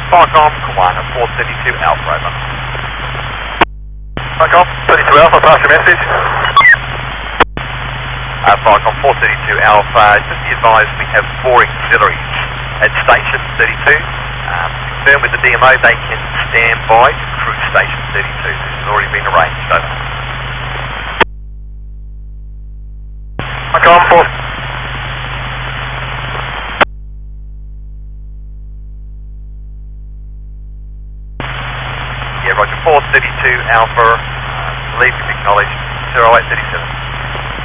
Falcon, Kiwana 432 Alpha, over. Falcon 32 Alpha, pass your message. Falcon 432 Alpha, just be advised we have 4 auxiliaries at station 32. Confirm with the DMO they can stand by to cruise station 32. This has already been arranged, over. Falcon 4. Yeah, Roger, 432 Alpha, leave is acknowledged, 0837.